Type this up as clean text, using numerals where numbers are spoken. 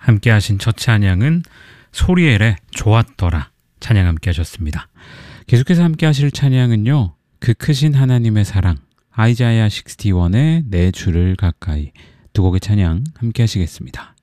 함께 하신 첫 찬양은 소리엘의 좋았더라 찬양 함께 하셨습니다. 계속해서 함께 하실 찬양은요, 그 크신 하나님의 사랑, 아이자야 61의 내 주를 가까이, 두 곡의 찬양 함께 하시겠습니다.